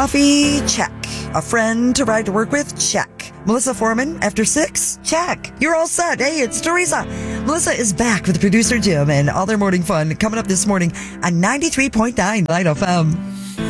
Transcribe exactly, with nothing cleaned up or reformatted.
coffee? Check. A friend to ride to work with? Check. Melissa Foreman, after six? Check. You're all set. Hey, it's Teresa. Melissa is back with producer Jim and all their morning fun coming up this morning on ninety-three point nine Light F M.